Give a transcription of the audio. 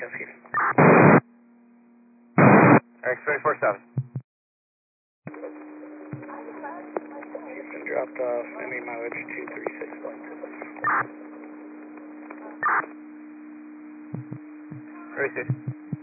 Houston. X247. Houston dropped off, ME mileage 236.2. Received.